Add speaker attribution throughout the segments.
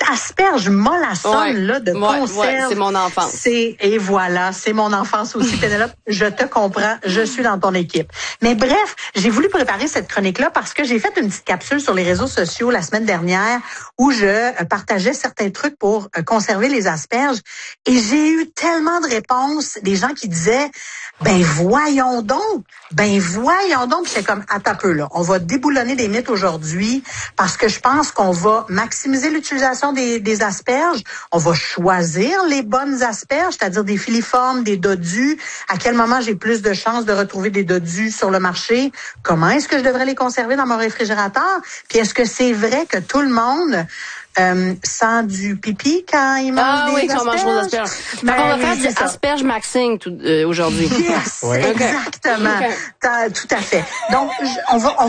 Speaker 1: asperges mollassonnes là de conserve.
Speaker 2: Ouais, c'est mon enfance.
Speaker 1: Et voilà, c'est mon enfance aussi, Pénélope. Je te comprends, je suis dans ton équipe. Mais bref, j'ai voulu préparer cette chronique-là parce que j'ai fait une petite capsule sur les réseaux sociaux la semaine dernière où je partageais certains trucs pour conserver les asperges. Et j'ai eu tellement de réponses, des gens qui disaient, ben voyons donc. Puis c'est comme, attends un peu là, on va déboulonner des mythes aujourd'hui parce que je pense qu'on va maximiser l'utilisation des asperges. On va choisir les bonnes asperges, c'est-à-dire des filiformes, des dodus. À quel moment j'ai plus de chances de retrouver des dodus sur le marché? Comment est-ce que je devrais les conserver dans mon réfrigérateur? Puis est-ce que c'est vrai que tout le monde sent du pipi quand il mange des asperges?
Speaker 2: Quand on mange des asperges. On va faire du asperge maxing aujourd'hui.
Speaker 1: Yes, exactement. Okay. Tout à fait. Donc, on va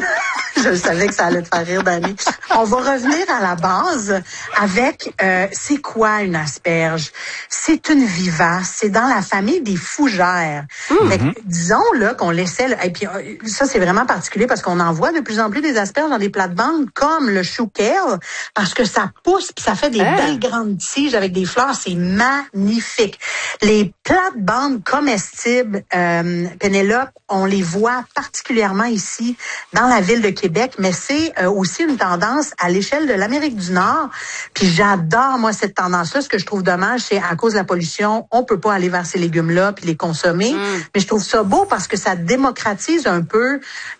Speaker 1: je savais que ça allait te faire rire, Dani. On va revenir à la base avec c'est quoi une asperge? C'est une vivace, c'est dans la famille des fougères. Fait que, disons là qu'on laissait et puis ça c'est vraiment particulier parce qu'on en voit de plus en plus des asperges dans des plates-bandes comme le chou kale parce que ça pousse puis ça fait des belles grandes tiges avec des fleurs, c'est magnifique. Les plates-bandes comestibles Pénélope, on les voit particulièrement ici dans la ville de Québec, mais c'est aussi une tendance à l'échelle de l'Amérique du Nord. Puis j'adore, moi, cette tendance-là. Ce que je trouve dommage, c'est à cause de la pollution, on peut pas aller vers ces légumes-là puis les consommer. Mais je trouve ça beau parce que ça démocratise un peu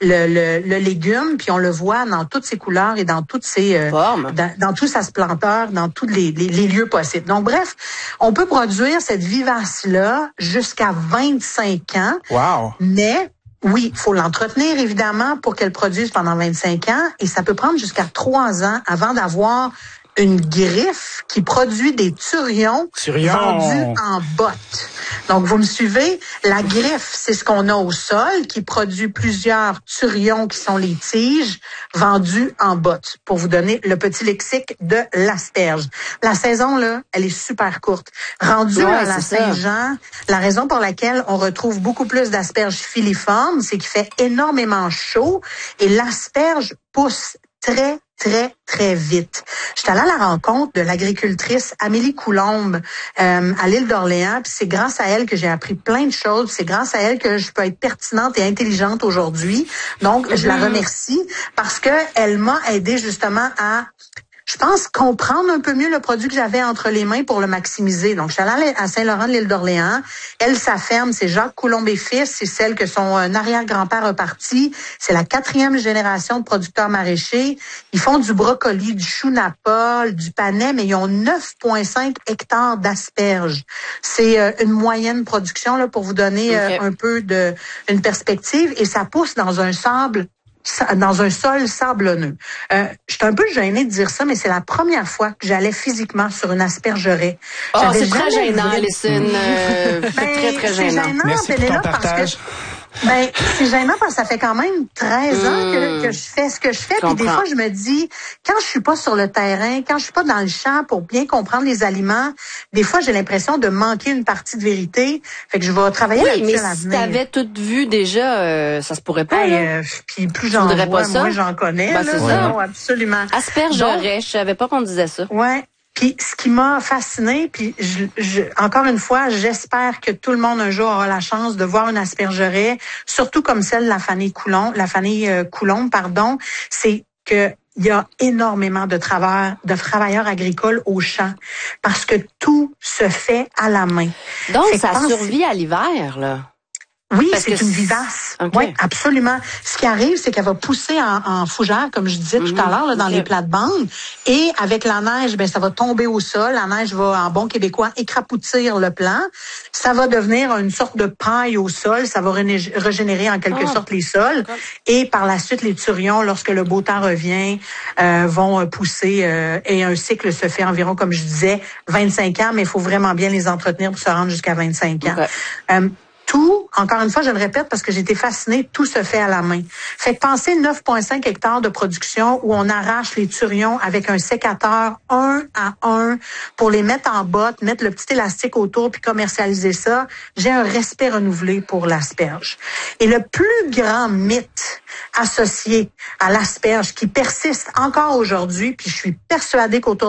Speaker 1: le légume, puis on le voit dans toutes ses couleurs et dans toutes ses dans toute sa splendeur, dans tous les lieux possibles. Donc, bref, on peut produire cette vivace-là jusqu'à 25 ans.
Speaker 3: Wow!
Speaker 1: Mais oui, il faut l'entretenir, évidemment, pour qu'elle produise pendant 25 ans. Et ça peut prendre jusqu'à 3 ans avant d'avoir une griffe qui produit des turions vendus en bottes. Donc, vous me suivez? La griffe, c'est ce qu'on a au sol qui produit plusieurs turions qui sont les tiges vendues en bottes. Pour vous donner le petit lexique de l'asperge. La saison, là, elle est super courte. Rendue à la Saint-Jean, la raison pour laquelle on retrouve beaucoup plus d'asperges filiformes, c'est qu'il fait énormément chaud et l'asperge pousse très vite. J'étais allée à la rencontre de l'agricultrice Amélie Coulombe à l'île d'Orléans, puis c'est grâce à elle que j'ai appris plein de choses, c'est grâce à elle que je peux être pertinente et intelligente aujourd'hui. Donc je la remercie parce que elle m'a aidé justement à je pense comprendre un peu mieux le produit que j'avais entre les mains pour le maximiser. Donc, je suis allée à Saint-Laurent de l'île d'Orléans. Elle, sa ferme, c'est Jacques Coulombe et Fils. C'est celle que son arrière-grand-père a parti. C'est la 4e génération de producteurs maraîchers. Ils font du brocoli, du chou napole, du panais, mais ils ont 9,5 hectares d'asperges. C'est une moyenne production là pour vous donner un peu une perspective. Et ça pousse dans un sol sablonneux. Je suis un peu gênée de dire ça, mais c'est la première fois que j'allais physiquement sur une aspergeraie.
Speaker 2: C'est très gênant, Alison. Très gênant.
Speaker 3: Merci pour ton partage.
Speaker 1: C'est gênant parce que ça fait quand même 13 ans que je fais ce que je fais. Puis des fois, je me dis, quand je suis pas sur le terrain, quand je suis pas dans le champ pour bien comprendre les aliments, des fois, j'ai l'impression de manquer une partie de vérité. Fait que je vais travailler là-dessus à l'avenir.
Speaker 2: Mais si t'avais tout vu déjà, ça se pourrait pas.
Speaker 1: Puis plus j'en vois, moins j'en connais.
Speaker 2: C'est ça.
Speaker 1: Non, absolument.
Speaker 2: Aspergerais, je savais pas qu'on disait ça.
Speaker 1: Ouais. Puis ce qui m'a fasciné, puis encore une fois, j'espère que tout le monde un jour aura la chance de voir une aspergeraie, surtout comme celle de la famille Coulombe, c'est que il y a énormément de travailleurs agricoles au champ parce que tout se fait à la main.
Speaker 2: Donc ça survit à l'hiver là.
Speaker 1: Oui, c'est une vivace.
Speaker 2: Okay.
Speaker 1: Oui, absolument. Ce qui arrive, c'est qu'elle va pousser en fougère, comme je disais tout à l'heure, dans les plates-bandes. Et avec la neige, ça va tomber au sol. La neige va, en bon québécois, écrapoutir le plant. Ça va devenir une sorte de paille au sol. Ça va régénérer en quelque sorte les sols. Et par la suite, les turions, lorsque le beau temps revient, vont pousser. Et un cycle se fait environ, comme je disais, 25 ans. Mais il faut vraiment bien les entretenir pour se rendre jusqu'à 25 ans. Okay. Tout, encore une fois, je le répète parce que j'ai été fascinée, tout se fait à la main. Fait que pensez 9,5 hectares de production où on arrache les turions avec un sécateur 1 à 1 pour les mettre en botte, mettre le petit élastique autour puis commercialiser ça. J'ai un respect renouvelé pour l'asperge. Et le plus grand mythe associé à l'asperge qui persiste encore aujourd'hui, puis je suis persuadée qu'autour